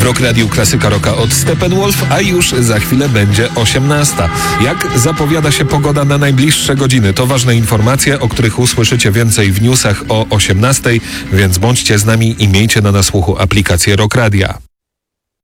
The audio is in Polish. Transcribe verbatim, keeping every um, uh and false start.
Rock Radio Klasyka Rocka od Steppenwolf, a już za chwilę będzie osiemnasta. Jak zapowiada się pogoda na najbliższe godziny? To ważne informacje, o których usłyszycie więcej w newsach o osiemnastej, więc bądźcie z nami i miejcie na nasłuchu aplikację Rock Radia.